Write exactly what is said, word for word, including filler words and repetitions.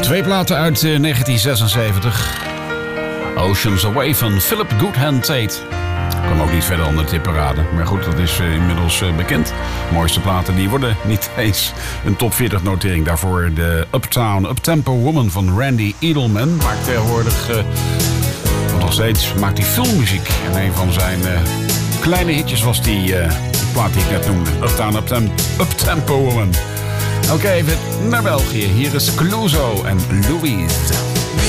Twee platen uit uh, negentien zesenzeventig. Oceans Away van Philip Goodhand Tate. Kwam ook niet verder onder de tipparade. Maar goed, dat is uh, inmiddels uh, bekend. De mooiste platen die worden niet eens een top veertig notering. Daarvoor de Uptown Uptempo Woman van Randy Edelman. Maakt tegenwoordig, uh, nog steeds, maakt hij filmmuziek. En een van zijn uh, kleine hitjes was die, uh, die plaat die ik net noemde. Uptown Uptem- Uptempo Woman. Oké, okay, even naar België. Hier is Clouseau en Louise.